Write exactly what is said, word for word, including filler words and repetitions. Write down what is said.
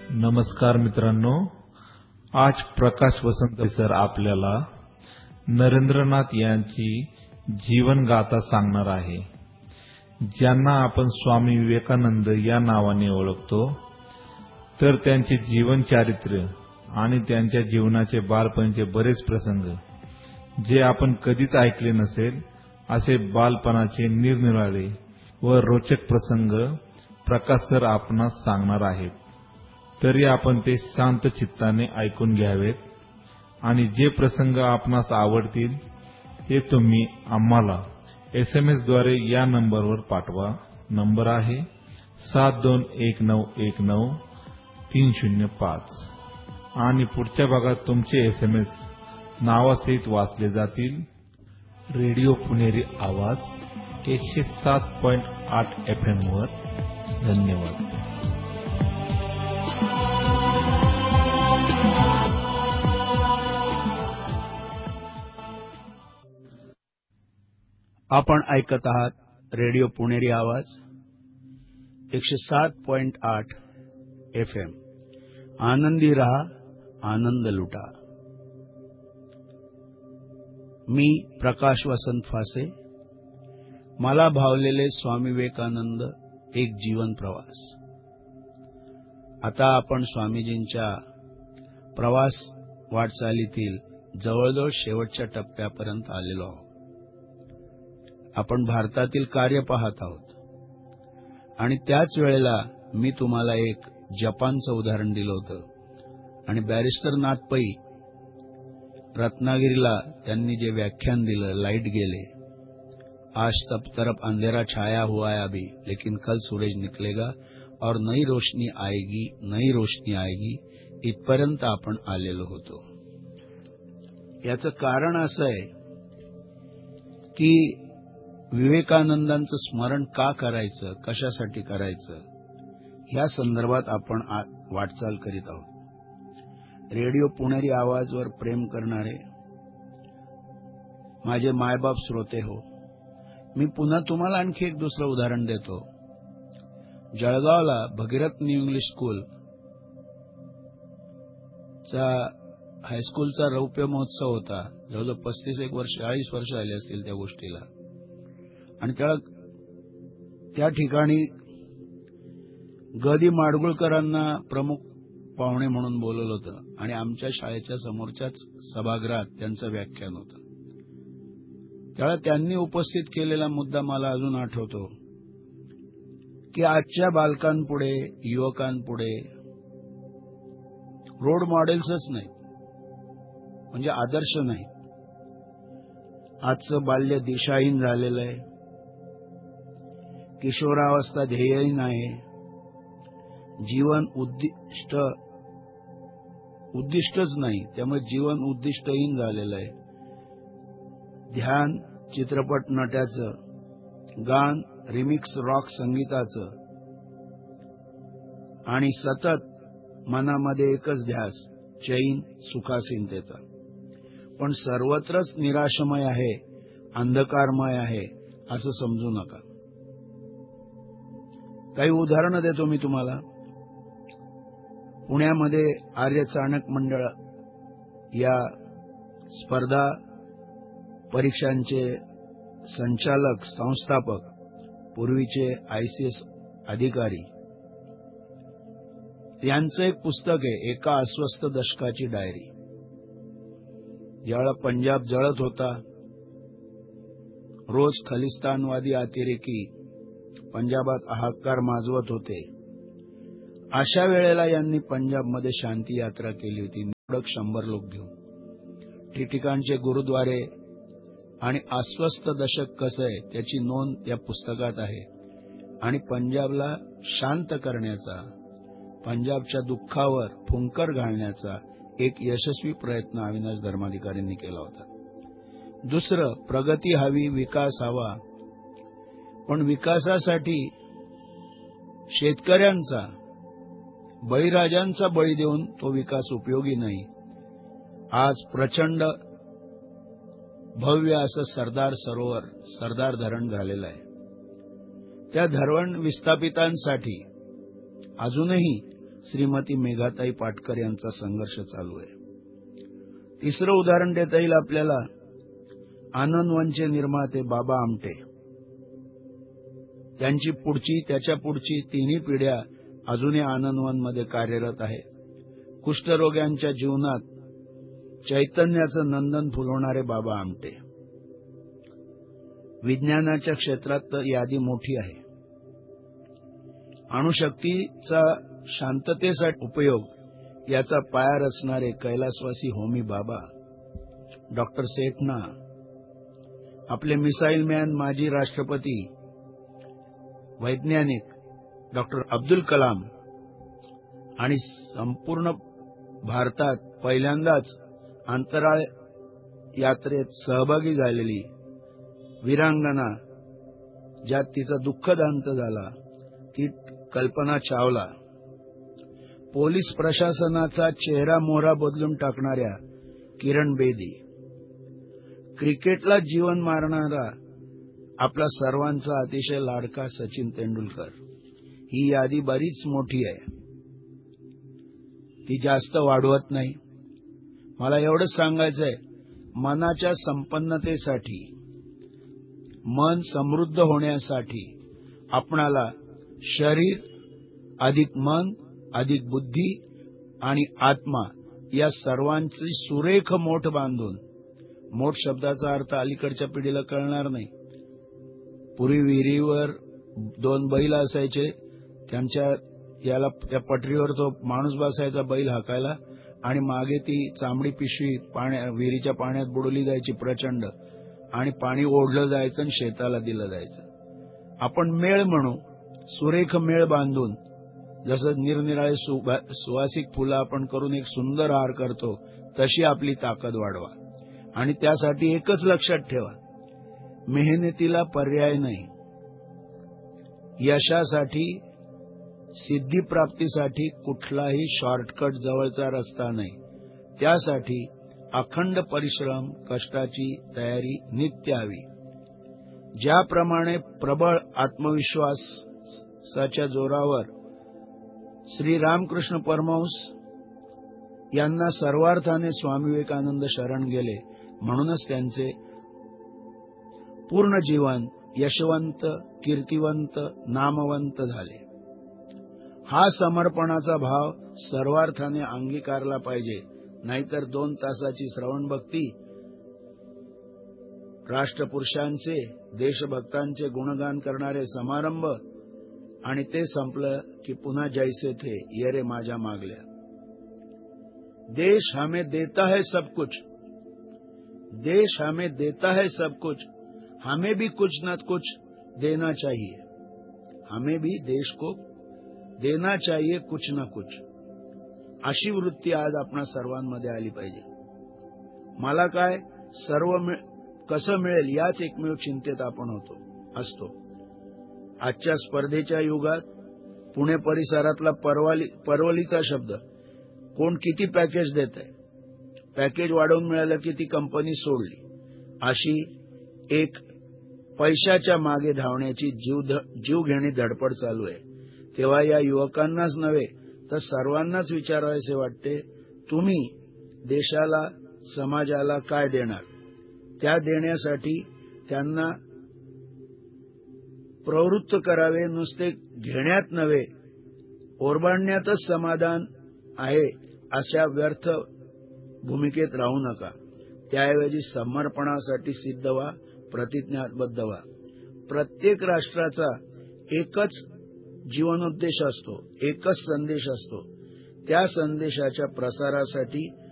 नमस्कार मित्रांनो, आज प्रकाश वसंत सर आपल्याला नरेंद्रनाथ यांची जीवन गाथा सांगणार आहे, ज्यांना आपण स्वामी विवेकानंद या नावाने ओळखतो. तर त्यांचे जीवन चारित्र्य आणि त्यांच्या जीवनाचे बालपणीचे बरेच प्रसंग जे आपण कधीच ऐकले नसेल असे बालपणाचे निरनिराळे व रोचक प्रसंग प्रकाश सर आपणास सांगणार आहेत. तरी आपण ते शांत चित्ताने ऐकून घ्यावेत आणि जे प्रसंग आपणास आवडतील ते तुम्ही आम्हाला एसएमएस द्वारे या नंबरवर पाठवा. नंबर आहे सात दोन एक नऊ एक नऊ तीन शून्य पाच आणि पुढच्या भागात तुमचे एसएमएस नावासहित वाचले जातील. रेडिओ पुणेरी आवाज एकशे सात पॉइंट आठ एफ एम वर. धन्यवाद. आपण ऐकत आहात रेडिओ पुणेरी आवाज एकशे सात पॉइंट आठ एफ एम. आनंदी रहा, आनंद लुटा. मी प्रकाश वसंत फासे. मला भावलेले स्वामी विवेकानंद एक जीवन प्रवास. आता आपण स्वामीजींच्या प्रवास वाटचालीतील जवळजवळ शेवटच्या टप्प्यापर्यंत आलेलो आहोत. आपण भारतातील कार्य पाहत आहोत आणि त्याच वेळेला मी तुम्हाला एक जपानचं उदाहरण दिलं होतं आणि बॅरिस्टर नाथ पै रत्नागिरीला त्यांनी जे व्याख्यान दिलं, लाईट गेले, आज तब तरफ अंधेरा छाया हुआ है अभी, लेकिन कल सूरज निकलेगा और नई रोशनी आएगी, नई रोशनी आएगी, इथपर्यंत आपण आलेलो होतो. याचं कारण असं आहे की विवेकानंदांचं स्मरण का करायचं, कशासाठी करायचं, या संदर्भात आपण वाटचाल करीत आहोत. रेडिओ पुणेरी आवाजवर प्रेम करणारे माझे मायबाप श्रोते हो, मी पुन्हा तुम्हाला आणखी एक दुसरं उदाहरण देतो. जळगावला भगीरथ न्यू इंग्लिश स्कूल चा हायस्कूलचा रौप्य महोत्सव होता. जवळजवळ पस्तीस एक वर्ष चाळीस वर्ष आली असतील त्या गोष्टीला. आणि त्या त्या ठिकाणी ग दि माडगुळकरांना प्रमुख पाहुणे म्हणून बोलवलं होतं आणि आमच्या शाळेच्या समोरच्याच सभागृहात त्यांचं व्याख्यान होतं. त्यावेळेला त्यांनी उपस्थित केलेला मुद्दा मला अजून आठवतो की आजच्या बालकांपुढे, युवकांपुढे रोल मॉडेल्सच नाहीत, म्हणजे आदर्श नाही. आजचं बाल्य दिशाहीन झालेलं आहे, किशोरावस्था ध्येयहीन आहे, जीवन उद्दिष्ट उद्दिष्टच नाही, त्यामुळे जीवन उद्दिष्टहीन झालेलं आहे. ध्यान चित्रपट नट्याचं, गान रिमिक्स रॉक संगीताचं आणि सतत मनामध्ये एकच ध्यास चैन सुखासीनतेचा. पण सर्वत्रच निराशमय आहे, अंधकारमय आहे असं समजू नका. काही उदाहरणं देतो मी तुम्हाला. पुण्यामध्ये आर्य चाणक मंडळ या स्पर्धा परीक्षांचे संचालक, संस्थापक, पूर्वीचे आयसीएस अधिकारी यांचं एक पुस्तक आहे, एका अस्वस्थ दशकाची डायरी. ज्यावेळेला पंजाब जळत होता, रोज खलिस्तानवादी अतिरेकी पंजाबात हाहाकार माजवत होते, अशा वेळेला यांनी पंजाबमध्ये शांती यात्रा केली होती. निवडक शंभर लोक घेऊन ठिकठिकाणचे गुरुद्वारे आणि अस्वस्थ दशक कसं आहे त्याची नोंद त्या पुस्तकात आहे. आणि पंजाबला शांत करण्याचा, पंजाबच्या दुःखावर फुंकर घालण्याचा एक यशस्वी प्रयत्न अविनाश धर्माधिकारींनी केला होता. दुसरं, प्रगती हवी, विकास हवा, पण विकासासाठी शेतकऱ्यांचा, बळीराजांचा बळी देऊन तो विकास उपयोगी नाही. आज प्रचंड भव्य असं सरदार सरोवर, सरदार धरण झालेलं आहे. त्या धरण विस्थापितांसाठी अजूनही श्रीमती मेघाताई पाटकर यांचा संघर्ष चालू आहे. तिसरं उदाहरण देता येईल आपल्याला आनंदवनचे निर्माते बाबा आमटे. त्यांची पुढची त्याच्या पुढची तिन्ही पिढ्या अजूनही आनंदवनमध्ये कार्यरत आहे. कुष्ठरोग्यांच्या जीवनात चैतन्याचं नंदन फुलवणारे बाबा आमटे. विज्ञानाच्या क्षेत्रात तर यादी मोठी आहे. अणुशक्तीचा शांततेसाठी उपयोग याचा पाया रचणारे कैलासवासी होमी बाबा, डॉक्टर सेठना, आपले मिसाईल मॅन माजी राष्ट्रपती वैज्ञानिक डॉक्टर अब्दुल कलाम आणि संपूर्ण भारतात पहिल्यांदाच अंतराळ यात्रेत सहभागी झालेली वीरांगना, ज्यात तिचा दुःखद अंत झाला, ती कल्पना चावला. पोलीस प्रशासनाचा चेहरा मोहरा बदलून टाकणाऱ्या किरण बेदी, क्रिकेटला जीवन मारणारा आपला सर्वांचा अतिशय लाडका सचिन तेंडुलकर. ही यादी बरीच मोठी आहे, ती जास्त वाढवत नाही. मला एवढंच सांगायचंय, मनाच्या संपन्नतेसाठी, मन समृद्ध होण्यासाठी आपणाला शरीर अधिक मन अधिक बुद्धी आणि आत्मा या सर्वांची सुरेख मोठ बांधून, मोठ शब्दाचा अर्थ अलीकडच्या पिढीला कळणार नाही. पूर्वी विहिरीवर दोन बैल असायचे, त्यांच्या याला त्या पटरीवर तो माणूस बसायचा बैल हाकायला आणि मागे ती चांबडी पिशवी पाण्या विहिरीच्या पाण्यात बुडवली जायची प्रचंड, आणि पाणी ओढलं जायचं आणि शेताला दिलं जायचं. आपण मेळ म्हणू, सुरेख मेळ बांधून, जसं निरनिराळे सुवासिक फुलं आपण करून एक सुंदर हार करतो, तशी आपली ताकद वाढवा. आणि त्यासाठी एकच लक्षात ठेवा, मेहनतीला पर्याय नाही. यशासाठी, सिद्धीप्राप्तीसाठी कुठलाही शॉर्टकट जवळचा रस्ता नाही. त्यासाठी अखंड परिश्रम, कष्टाची तयारी नित्य हवी. ज्याप्रमाणे प्रबळ आत्मविश्वासाच्या जोरावर श्री रामकृष्ण परमहंस यांना सर्वार्थाने स्वामी विवेकानंद शरण गेले, म्हणूनच त्यांचे पूर्ण जीवन यशवंत, कीर्तिवंत, नामवंत झाले. हा समर्पणाचा भाव सर्वार्थाने अंगीकारला पाहिजे. नाहीतर दोन तासाची श्रवण भक्ती, राष्ट्रपुरुषांचे, देशभक्तांचे गुणगान करणारे समारंभ, आणि ते संपलं की पुन्हा जैसे थे ये रे माझ्या मागल्या. देश हमें देता है सब कुछ, देश हमें देता है सब कुछ, हमें भी कुछ न कुछ देना चाहिए. हमें भी देश को देना चाहिए कुछ न कुछ. अशी वृत्ती आज आपणा सर्वांमध्ये आली पाहिजे. मला काय, सर्व कसं मिळेल याच एकमेव चिंतेत आपण होतो असतो. आजच्या स्पर्धेच्या युगात पुणे परिसरातला परवाली परवलीचा शब्द, कोण किती पॅकेज देत आहे, पॅकेज वाढवून मिळालं की ती कंपनी सोडली, अशी एक पैशाच्या मागे धावण्याची जीव जीव घेणी धडपड चालू आहे. तेव्हा या युवकांनाच नव्हे तर सर्वांनाच विचारायचे वाटते, तुम्ही देशाला, समाजाला काय देणार? त्या देण्यासाठी त्यांना प्रवृत्त करावे. नुसते घेण्यात नव्हे, ओरबाडण्यातच समाधान आहे अशा व्यर्थ भूमिकेत राहू नका. त्याऐवजी समर्पणासाठी सिद्ध व्हा, प्रतिज्ञाबद्ध व्हा. प्रत्येक राष्ट्राचा एकच जीवनोद्देश असतो, एकच संदेश असतो. त्या संदेशाच्या प्रसारासाठी